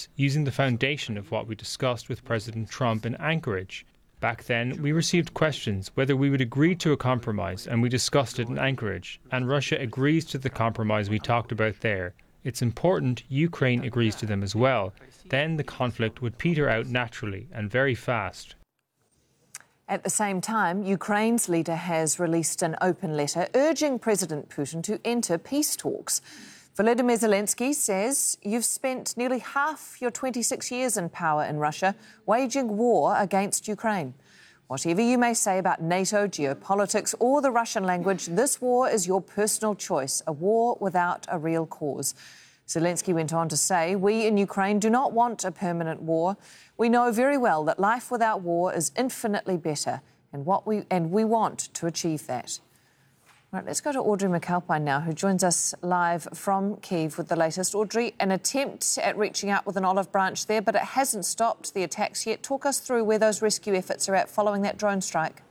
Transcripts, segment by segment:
compromise, using the foundation of what we discussed with President Trump in Anchorage. Back then, we received questions whether we would agree to a compromise, and we discussed it in Anchorage. And Russia agrees to the compromise we talked about there. It's important Ukraine agrees to them as well. Then the conflict would peter out naturally and very fast. At the same time, Ukraine's leader has released an open letter urging President Putin to enter peace talks. Volodymyr Zelensky says you've spent nearly half your 26 years in power in Russia waging war against Ukraine. Whatever you may say about NATO, geopolitics or the Russian language, this war is your personal choice, a war without a real cause. Zelensky went on to say, we in Ukraine do not want a permanent war. We know very well that life without war is infinitely better, and we want to achieve that. Right, let's go to Audrey McAlpine now, who joins us live from Kyiv with the latest. Audrey, an attempt at reaching out with an olive branch there, but it hasn't stopped the attacks yet. Talk us through where those rescue efforts are at following that drone strike.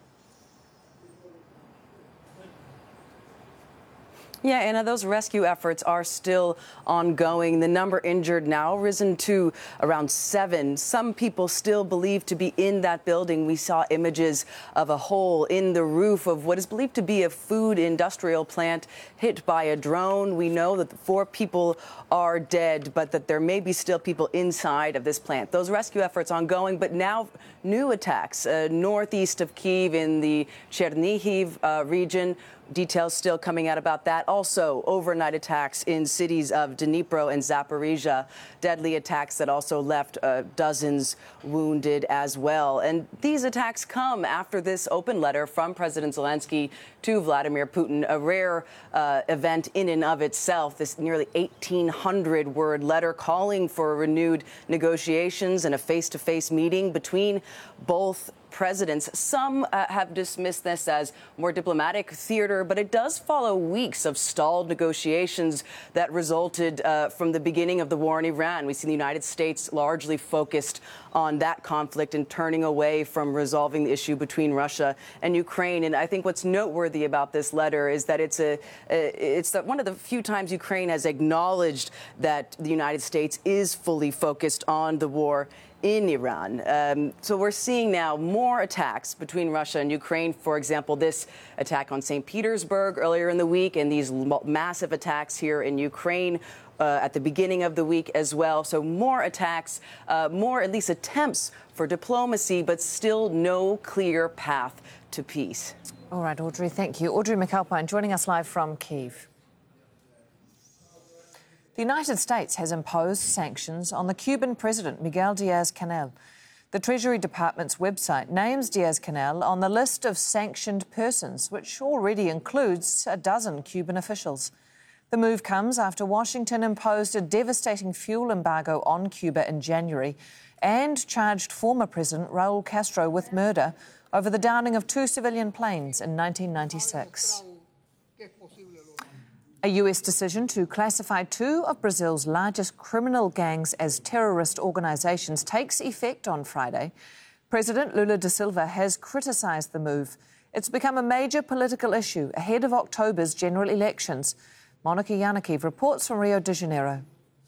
Yeah, Anna, those rescue efforts are still ongoing. The number injured now risen to around 7. Some people still believed to be in that building. We saw images of a hole in the roof of what is believed to be a food industrial plant hit by a drone. We know that 4 people are dead, but that there may be still people inside of this plant. Those rescue efforts ongoing, but now new attacks northeast of Kyiv in the Chernihiv region. Details still coming out about that. Also, overnight attacks in cities of Dnipro and Zaporizhia. Deadly attacks that also left dozens wounded as well. And these attacks come after this open letter from President Zelensky to Vladimir Putin, a rare event in and of itself. This nearly 1,800-word letter calling for renewed negotiations and a face-to-face meeting between both presidents. Some have dismissed this as more diplomatic theater, but it does follow weeks of stalled negotiations that resulted from the beginning of the war in Iran. We see the United States largely focused on that conflict and turning away from resolving the issue between Russia and Ukraine. And I think what's noteworthy about this letter is that it's one of the few times Ukraine has acknowledged that the United States is fully focused on the war in Iran. So we're seeing now more attacks between Russia and Ukraine. For example, this attack on St. Petersburg earlier in the week and these massive attacks here in Ukraine at the beginning of the week as well. So more attacks, more at least attempts for diplomacy, but still no clear path to peace. All right, Audrey, thank you. Audrey McAlpine joining us live from Kyiv. The United States has imposed sanctions on the Cuban president, Miguel Diaz-Canel. The Treasury Department's website names Diaz-Canel on the list of sanctioned persons, which already includes a dozen Cuban officials. The move comes after Washington imposed a devastating fuel embargo on Cuba in January and charged former President Raul Castro with murder over the downing of 2 civilian planes in 1996. A US decision to classify 2 of Brazil's largest criminal gangs as terrorist organisations takes effect on Friday. President Lula da Silva has criticised the move. It's become a major political issue ahead of October's general elections. Monica Yanakiv reports from Rio de Janeiro.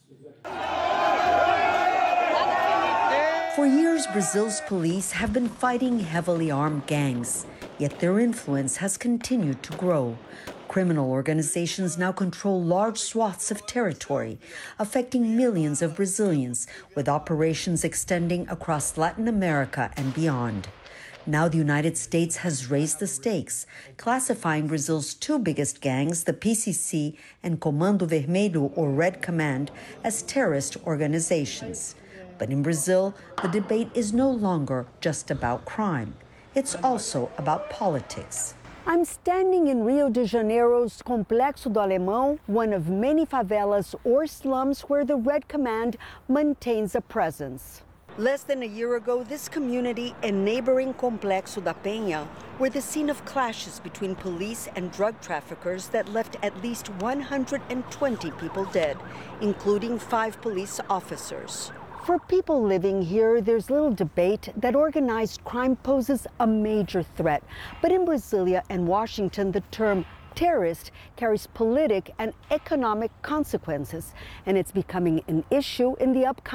For years, Brazil's police have been fighting heavily armed gangs, yet their influence has continued to grow. Criminal organizations now control large swaths of territory, affecting millions of Brazilians, with operations extending across Latin America and beyond. Now the United States has raised the stakes, classifying Brazil's 2 biggest gangs, the PCC and Comando Vermelho, or Red Command, as terrorist organizations. But in Brazil, the debate is no longer just about crime. It's also about politics. I'm standing in Rio de Janeiro's Complexo do Alemão, one of many favelas or slums where the Red Command maintains a presence. Less than a year ago, this community and neighboring Complexo da Penha were the scene of clashes between police and drug traffickers that left at least 120 people dead, including 5 police officers. For people living here, there's little debate that organized crime poses a major threat. But in Brasilia and Washington, the term terrorist carries politic and economic consequences, and it's becoming an issue in the upcoming